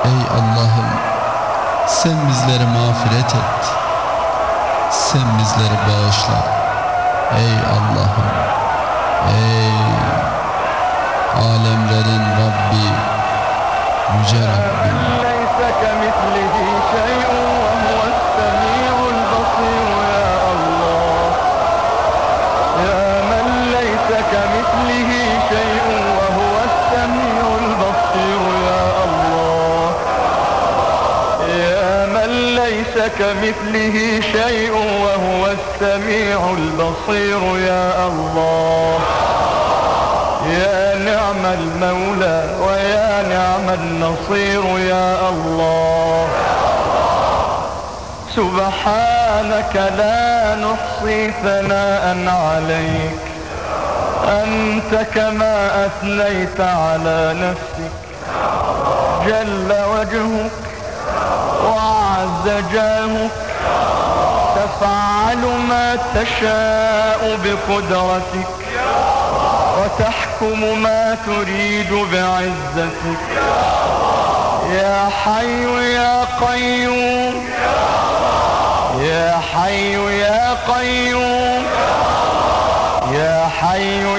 Ey Allah'ım, sen bizleri mağfiret et, sen bizleri bağışla. Ey Allah'ım, ey alemlerin Rabbi, yüce Rabbim. كمثله شيء وهو السميع البصير يا الله. يا نعم المولى ويا نعم النصير يا الله. سبحانك لا نحصي ثناء عليك، أنت كما أثنيت على نفسك. جل وجهك وعز جاهك، تفعل ما تشاء بقدرتك وتحكم ما تريد بعزتك. يا حي يا قيوم، يا حي يا قيوم، يا حي